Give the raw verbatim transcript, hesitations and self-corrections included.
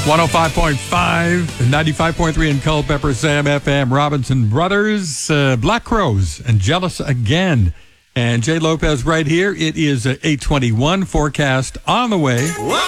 one oh five point five, ninety-five point three in Culpeper, Sam F M, Robinson Brothers, uh, Black Crowes, and Jealous Again. And Jay Lopez right here. It is uh, eight twenty-one, forecast on the way.